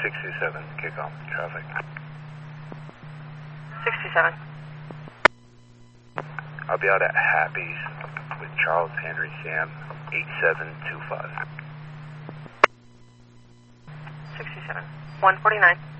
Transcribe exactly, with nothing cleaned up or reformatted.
sixty-seven, kick off traffic. sixty-seven. I'll be out at Happy's with Charles, Henry, Sam, eight seven two five. sixty-seven. one forty-nine.